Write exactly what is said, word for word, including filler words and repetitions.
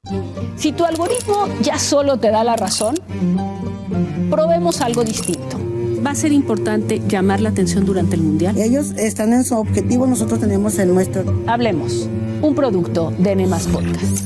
Si tu algoritmo ya solo te da la razón, probemos algo distinto. ¿Va a ser importante llamar la atención durante el Mundial? Ellos están en su objetivo, nosotros tenemos el nuestro. Hablemos, un producto de N más Podcast.